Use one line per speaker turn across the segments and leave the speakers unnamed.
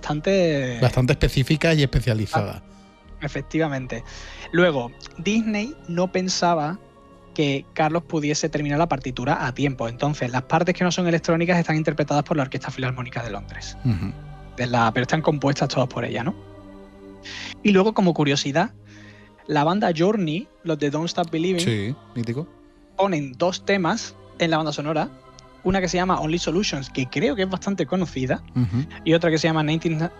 bastante
específicas y especializadas.
Efectivamente. Luego, Disney no pensaba que Carlos pudiese terminar la partitura a tiempo. Entonces, las partes que no son electrónicas están interpretadas por la Orquesta Filarmónica de Londres.
Uh-huh.
Pero están compuestas todas por ella, ¿no? Y luego, como curiosidad, la banda Journey, los de Don't Stop Believing,
sí, mítico,
ponen 2 temas en la banda sonora. Una que se llama Only Solutions, que creo que es bastante conocida,
uh-huh,
y otra que se llama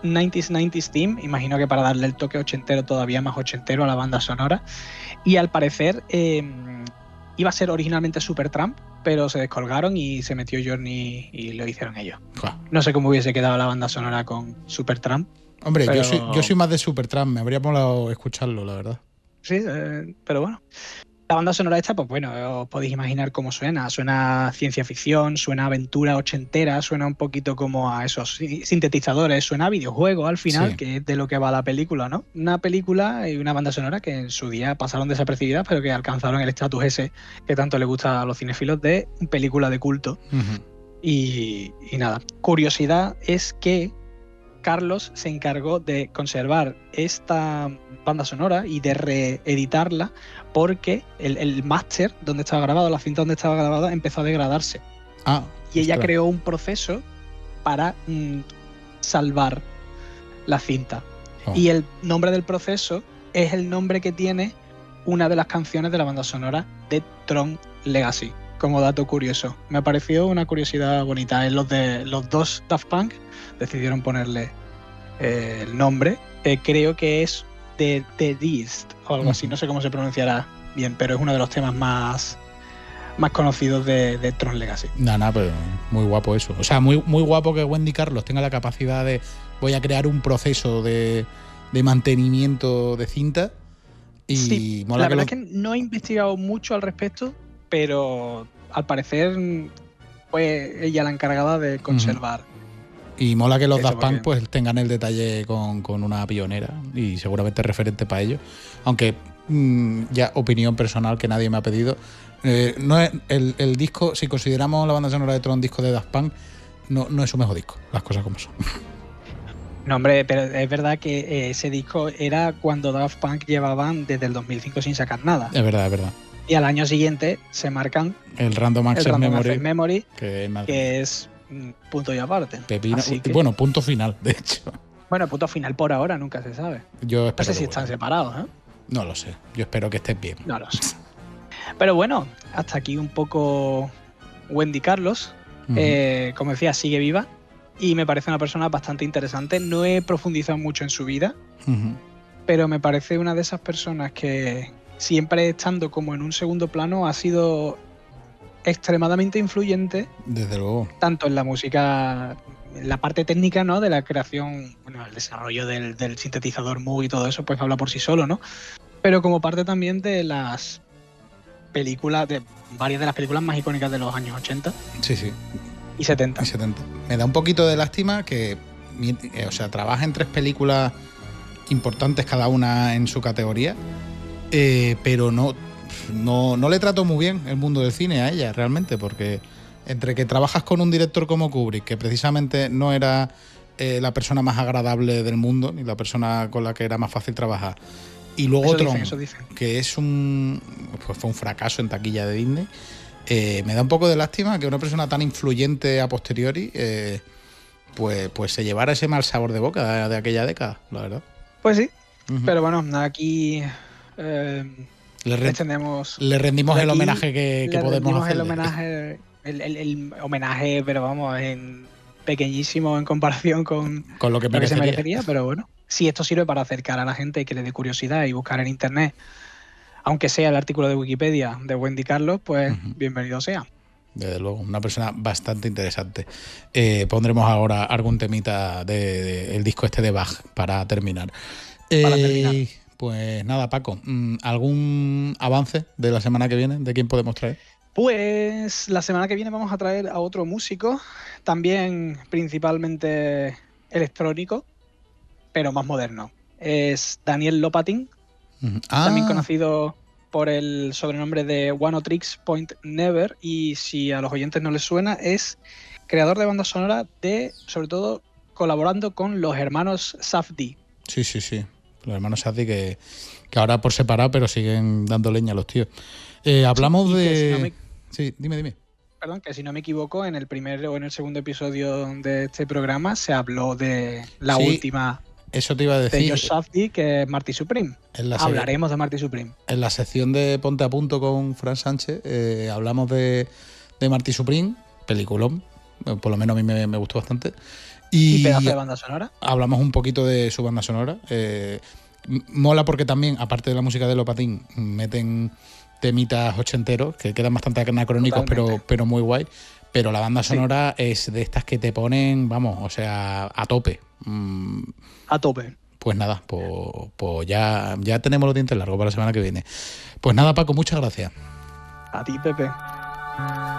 90s Theme, imagino que para darle el toque ochentero, todavía más ochentero a la banda sonora. Y al parecer iba a ser originalmente Supertramp, pero se descolgaron y se metió Journey y lo hicieron ellos. No sé cómo hubiese quedado la banda sonora con Supertramp.
Hombre, pero yo soy más de Supertramp, me habría molado escucharlo, la verdad.
Sí, pero bueno. La banda sonora esta, pues bueno, os podéis imaginar cómo suena. Suena ciencia ficción, suena aventura ochentera, suena un poquito como a esos sintetizadores, suena a videojuegos al final, sí, que es de lo que va la película, ¿no? Una película y una banda sonora que en su día pasaron desapercibidas, pero que alcanzaron el estatus ese que tanto le gusta a los cinéfilos de película de culto.
Uh-huh.
Y nada, curiosidad es que Carlos se encargó de conservar esta banda sonora y de reeditarla porque el máster donde estaba grabado, la cinta donde estaba grabada, empezó a degradarse. Y ella creó un proceso para salvar la cinta. Y el nombre del proceso es el nombre que tiene una de las canciones de la banda sonora de Tron Legacy. Como dato curioso. Me pareció una curiosidad bonita. Los 2 Daft Punk decidieron ponerle el nombre. Creo que es The Beast o algo así. No sé cómo se pronunciará bien, pero es uno de los temas más conocidos de Tron Legacy.
Nada, pero muy guapo eso. O sea, muy, muy guapo que Wendy Carlos tenga la capacidad de voy a crear un proceso de mantenimiento de cinta. Y
sí,
mola
la verdad es que no he investigado mucho al respecto, pero al parecer fue ella la encargada de conservar.
Y mola que los Daft Punk pues tengan el detalle con una pionera y seguramente referente para ellos. Aunque ya opinión personal que nadie me ha pedido. No es el disco, si consideramos la banda sonora de Tron disco de Daft Punk, no es su mejor disco, las cosas como son.
No, hombre, pero es verdad que ese disco era cuando Daft Punk llevaban desde el 2005 sin sacar nada.
Es verdad, es verdad.
Y al año siguiente se marcan
el Random Access
Memory, que es punto y aparte.
Bueno, punto final, de hecho.
Bueno, punto final por ahora, nunca se sabe.
No
sé si están separados, ¿eh?
No lo sé, yo espero que estén bien.
No lo sé. Pero bueno, hasta aquí un poco Wendy Carlos. Como decía, sigue viva y me parece una persona bastante interesante. No he profundizado mucho en su vida, pero me parece una de esas personas que siempre estando como en un segundo plano ha sido extremadamente influyente.
Desde luego.
Tanto en la música, en la parte técnica, ¿no? De la creación, bueno, el desarrollo del sintetizador Moog y todo eso, pues habla por sí solo, ¿no? Pero como parte también de las películas, de varias de las películas más icónicas de los años 80.
Sí, sí.
Y 70.
Me da un poquito de lástima que, o sea, trabaja en 3 películas importantes cada una en su categoría, pero no le trato muy bien el mundo del cine a ella realmente, porque entre que trabajas con un director como Kubrick, que precisamente no era la persona más agradable del mundo, ni la persona con la que era más fácil trabajar, y luego Tron, que es fue un fracaso en taquilla de Disney, me da un poco de lástima que una persona tan influyente a posteriori pues se llevara ese mal sabor de boca de aquella década, la verdad.
Pues sí, pero bueno, aquí le
rendimos el homenaje que podemos hacer.
El homenaje, pero vamos, en pequeñísimo en comparación con
lo que
se merecería, pero bueno, si esto sirve para acercar a la gente y que le dé curiosidad y buscar en internet, aunque sea el artículo de Wikipedia de Wendy Carlos, pues bienvenido sea.
Desde luego, una persona bastante interesante. Pondremos ahora algún temita del disco este de Bach para terminar. Pues nada, Paco, ¿algún avance de la semana que viene? ¿De quién podemos traer?
Pues la semana que viene vamos a traer a otro músico, también principalmente electrónico, pero más moderno. Es Daniel Lopatin, también conocido por el sobrenombre de Oneohtrix Point Never, y si a los oyentes no les suena, es creador de bandas sonoras de, sobre todo, colaborando con los hermanos Safdie.
Sí. Los hermanos Safdie que ahora por separado, pero siguen dando leña a los tíos. Hablamos de... Sí, dime.
Perdón, que si no me equivoco, en el primer o en el segundo episodio de este programa se habló de la última...
Eso te iba a decir.
De Josh Safdie, que es Marty Supreme. Hablaremos de Marty Supreme.
En la sección de Ponte a Punto con Fran Sánchez hablamos de Marty Supreme, peliculón. Por lo menos a mí me gustó bastante.
¿Y pedazo de banda sonora?
Hablamos un poquito de su banda sonora. Mola porque también, aparte de la música de Lopatín, meten temitas ochenteros que quedan bastante anacrónicos, pero muy guay. Pero la banda sonora es de estas que te ponen, vamos, o sea, a tope.
A tope.
Pues nada, pues ya tenemos los dientes largos para la semana que viene. Pues nada, Paco, muchas gracias.
A ti, Pepe.